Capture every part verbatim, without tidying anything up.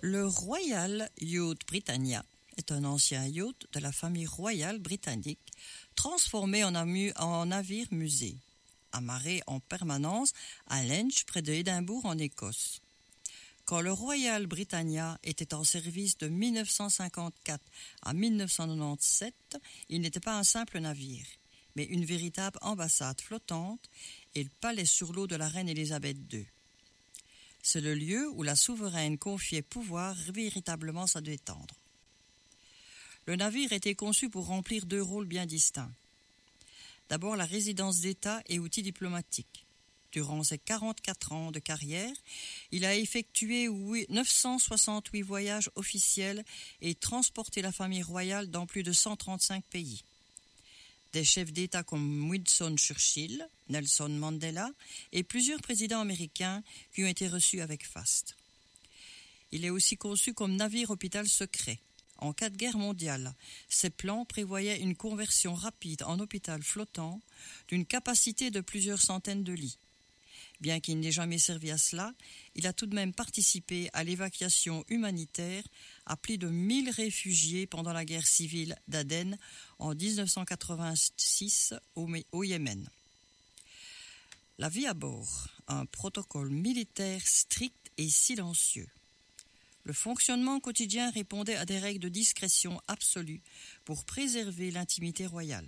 Le Royal Yacht Britannia est un ancien yacht de la famille royale britannique transformé en, amu- en navire-musée, amarré en permanence à Lynch près de Édimbourg en Écosse. Quand le Royal Britannia était en service de mille neuf cent cinquante-quatre à mille neuf cent quatre-vingt-dix-sept, il n'était pas un simple navire, mais une véritable ambassade flottante et le palais sur l'eau de la reine Élisabeth deux. C'est le lieu où la souveraine confiait pouvoir véritablement à détendre. Le navire était conçu pour remplir deux rôles bien distincts. D'abord la résidence d'État et outil diplomatique. Durant ses quarante-quatre ans de carrière, il a effectué neuf cent soixante-huit voyages officiels et transporté la famille royale dans plus de cent trente-cinq pays. Des chefs d'État comme Winston Churchill, Nelson Mandela et plusieurs présidents américains qui ont été reçus avec faste. Il est aussi conçu comme navire-hôpital secret. En cas de guerre mondiale, ses plans prévoyaient une conversion rapide en hôpital flottant d'une capacité de plusieurs centaines de lits. Bien qu'il n'ait jamais servi à cela, il a tout de même participé à l'évacuation humanitaire à plus de mille réfugiés pendant la guerre civile d'Aden en dix-neuf cent quatre-vingt-six au, au Yémen. La vie à bord, un protocole militaire strict et silencieux. Le fonctionnement quotidien répondait à des règles de discrétion absolue pour préserver l'intimité royale.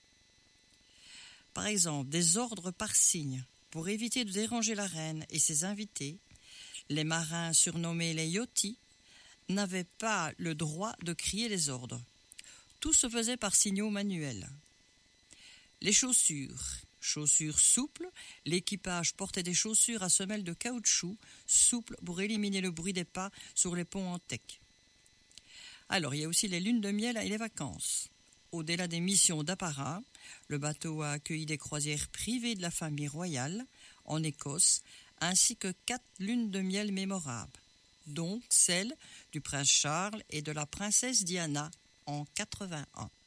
Par exemple, des ordres par signe. Pour éviter de déranger la reine et ses invités, les marins surnommés les yachtis n'avaient pas le droit de crier les ordres. Tout se faisait par signaux manuels. Les chaussures. Chaussures souples, l'équipage portait des chaussures à semelles de caoutchouc souples pour éliminer le bruit des pas sur les ponts en teck. Alors, il y a aussi les lunes de miel et les vacances. Au-delà des missions d'apparat, le bateau a accueilli des croisières privées de la famille royale en Écosse, ainsi que quatre lunes de miel mémorables, dont celle du prince Charles et de la princesse Diana en quatre-vingt-un.